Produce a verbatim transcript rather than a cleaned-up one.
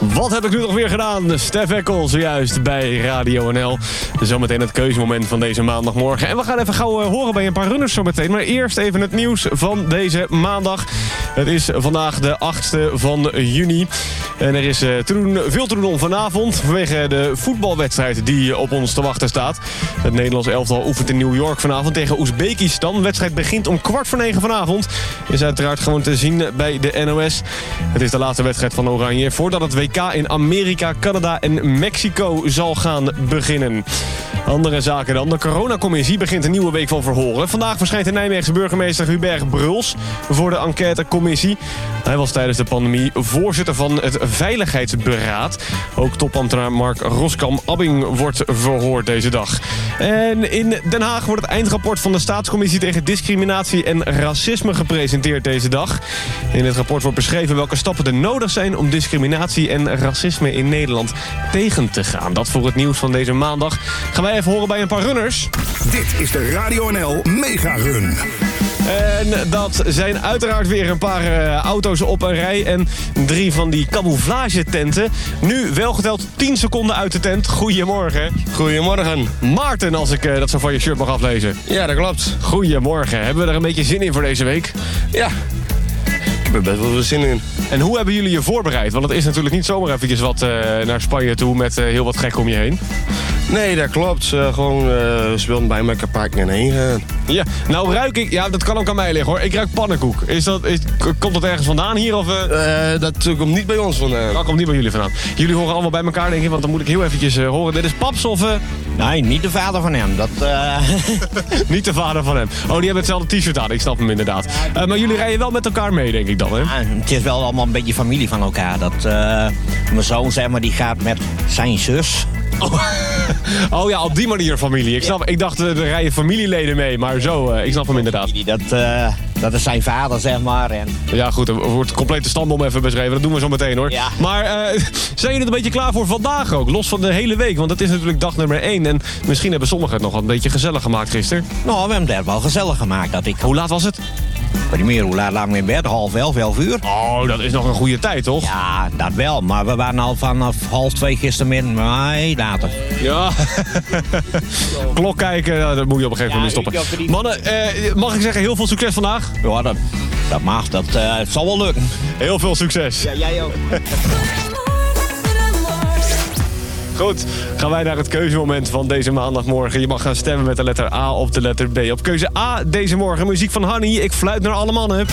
Wat heb ik nu nog weer gedaan? Stef Eckel, zojuist bij Radio N L. Zometeen het keuzemoment van deze maandagmorgen. En we gaan even gauw horen bij een paar runners zometeen. Maar eerst even het nieuws van deze maandag. Het is vandaag de achtste van juni. En er is uh, te doen, veel te doen vanavond vanwege de voetbalwedstrijd die op ons te wachten staat. Het Nederlands elftal oefent in New York vanavond tegen Oezbekistan. De wedstrijd begint om kwart voor negen vanavond. Is uiteraard gewoon te zien bij de N O S. Het is de laatste wedstrijd van Oranje voordat het W K in Amerika, Canada en Mexico zal gaan beginnen. Andere zaken dan. De coronacommissie begint een nieuwe week van verhoren. Vandaag verschijnt de Nijmeegse burgemeester Hubert Bruls voor de enquêtecommissie. Hij was tijdens de pandemie voorzitter van het Veiligheidsberaad. Ook topambtenaar Mark Roskam-Abbing wordt verhoord deze dag. En in Den Haag wordt het eindrapport van de Staatscommissie tegen discriminatie en racisme gepresenteerd deze dag. In het rapport wordt beschreven welke stappen er nodig zijn om discriminatie en racisme in Nederland tegen te gaan. Dat voor het nieuws van deze maandag. Gaan wij even horen bij een paar runners. Dit is de Radio N L Mega Run. En dat zijn uiteraard weer een paar uh, auto's op een rij en drie van die camouflagetenten. Nu wel geteld tien seconden uit de tent. Goedemorgen. Goedemorgen. Maarten, als ik uh, dat zo van je shirt mag aflezen. Ja, dat klopt. Goedemorgen. Hebben we er een beetje zin in voor deze week? Ja, ik heb er best wel veel zin in. En hoe hebben jullie je voorbereid? Want het is natuurlijk niet zomaar eventjes wat uh, naar Spanje toe met uh, heel wat gek om je heen. Nee, dat klopt. Uh, gewoon, uh, ze wilden bij me een paar keer heen gaan. Ja, nou ruik ik... Ja, dat kan ook aan mij liggen hoor. Ik ruik pannenkoek. Is dat, is, komt dat ergens vandaan hier? Of, uh... Uh, dat komt niet bij ons vandaan. Dat komt niet bij jullie vandaan. Jullie horen allemaal bij elkaar denk ik, want dan moet ik heel eventjes uh, horen. Dit is Paps of... Uh... Nee, niet de vader van hem. Dat, uh... niet de vader van hem. Oh, die hebben hetzelfde t-shirt aan. Ik snap hem inderdaad. Uh, maar jullie rijden wel met elkaar mee, denk ik dan, hè? Ja, het is wel allemaal een beetje familie van elkaar. Dat, uh... Mijn zoon, zeg maar, die gaat met zijn zus... Oh. oh ja, op die manier familie. Ik snap, ik dacht, er rijden familieleden mee, maar zo, uh, ik snap hem inderdaad. Dat, uh, dat is zijn vader, zeg maar. En... Ja goed, er wordt complete stamboom even beschreven. Dat doen we zo meteen hoor. Ja. Maar uh, zijn jullie een beetje klaar voor vandaag ook? Los van de hele week, want het is natuurlijk dag nummer één. En misschien hebben sommigen het nog een beetje gezellig gemaakt gisteren. Nou, we hebben het wel gezellig gemaakt. Dat ik... Hoe laat was het? Niet meer, hoe laat lagen we in bed? Half elf, elf uur. Oh, dat is nog een goede tijd, toch? Ja, dat wel. Maar we waren al vanaf half twee gistermiddag. Nee, later. Ja. Klok kijken, nou, dat moet je op een gegeven moment ja, stoppen. Mannen, eh, mag ik zeggen, heel veel succes vandaag? Ja, dat, dat mag. Dat uh, het zal wel lukken. Heel veel succes. Ja, jij ook. Goed, gaan wij naar het keuzemoment van deze maandagmorgen. Je mag gaan stemmen met de letter A of de letter B. Op keuze A deze morgen muziek van Honey. Ik fluit naar alle mannen.